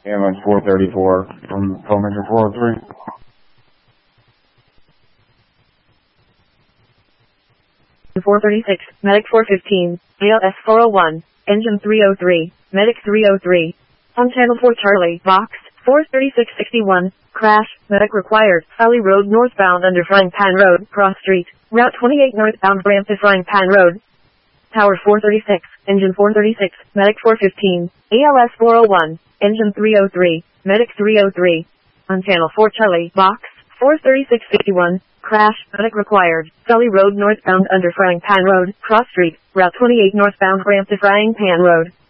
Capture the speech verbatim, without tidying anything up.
Ambulance four thirty-four from Formation four oh three. four thirty-six, Medic four fifteen, A L S four oh one, Engine three oh three, Medic three oh three. On Channel four Charlie, Box, four thirty-six sixty-one, crash, Medic required, Valley Road northbound under Frying Pan Road, Cross Street, Route twenty-eight northbound ramp to Frying Pan Road. Tower four thirty-six, Engine four thirty-six, Medic four fifteen, A L S four oh one, Engine three oh three, Medic three oh three. On Channel four Charlie, Box, four thirty-six fifty-one, crash, Medic required, Valley Road northbound under Frying Pan Road, Cross Street, Route twenty-eight northbound ramp to Frying Pan Road.